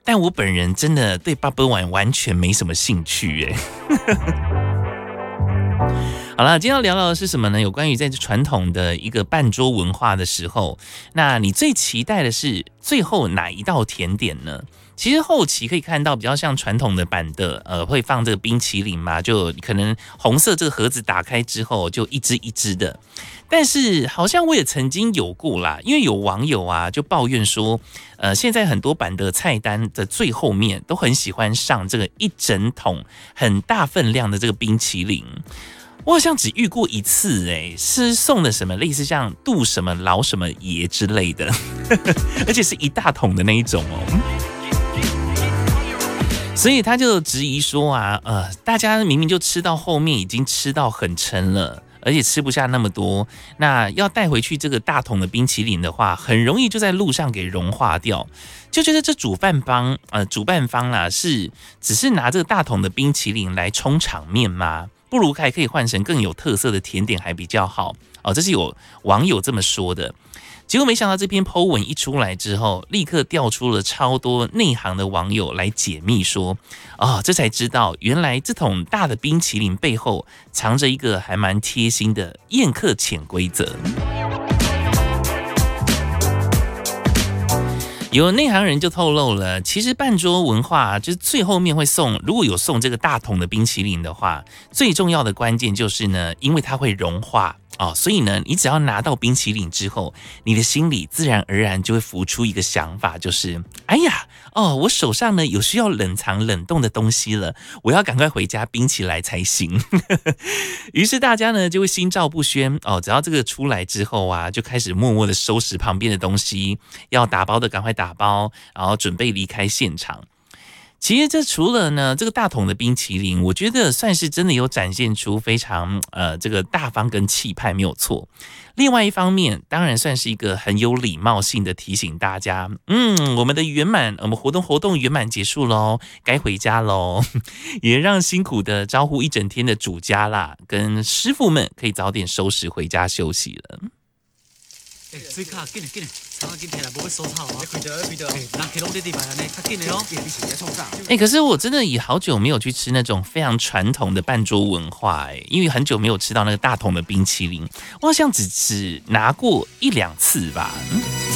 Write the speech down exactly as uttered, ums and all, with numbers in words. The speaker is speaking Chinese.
但我本人真的对 bubble wine 完全没什么兴趣耶。好了，今天要聊聊的是什么呢？有关于在传统的一个办桌文化的时候，那你最期待的是最后哪一道甜点呢？其实后期可以看到比较像传统的版的，呃，会放这个冰淇淋嘛，就可能红色这个盒子打开之后就一只一只的。但是好像我也曾经有过啦，因为有网友啊就抱怨说，呃，现在很多版的菜单的最后面都很喜欢上这个一整桶很大分量的这个冰淇淋。我好像只遇过一次、欸，哎，是送的什么类似像杜什么老什么爷之类的，而且是一大桶的那一种哦。所以他就质疑说啊，呃，大家明明就吃到后面已经吃到很撑了，而且吃不下那么多，那要带回去这个大桶的冰淇淋的话，很容易就在路上给融化掉。就觉得这主办方，呃，主办方啦，是只是拿这个大桶的冰淇淋来充场面吗？不如还可以换成更有特色的甜点还比较好哦，这是有网友这么说的。结果没想到这篇 po 文一出来之后，立刻调出了超多内行的网友来解密说，哦，这才知道原来这桶大的冰淇淋背后藏着一个还蛮贴心的宴客潜规则。有内行人就透露了，其实办桌文化就是最后面会送，如果有送这个大桶的冰淇淋的话，最重要的关键就是呢，因为它会融化哦，所以呢，你只要拿到冰淇淋之后，你的心里自然而然就会浮出一个想法，就是哎呀，哦，我手上呢有需要冷藏冷冻的东西了，我要赶快回家冰起来才行。于是大家呢就会心照不宣哦，只要这个出来之后啊，就开始默默的收拾旁边的东西，要打包的赶快打包，然后准备离开现场。其实这除了呢这个大桶的冰淇淋，我觉得算是真的有展现出非常呃这个大方跟气派，没有错。另外一方面，当然算是一个很有礼貌性的提醒大家，嗯，我们的圆满，我们活动活动圆满结束喽，该回家喽，也让辛苦的招呼一整天的主家啦跟师傅们可以早点收拾回家休息了。 哎，水卡紧嘞紧嘞，长啊紧摕来，无要收草啊！开着开着，哎，人客拢在地排安尼，较紧嘞哦。 哎，可是我真的也好久没有去吃那种非常传统的办桌文化哎，因为很久没有吃到那个大桶的冰淇淋，我好像只只拿过一两次吧。嗯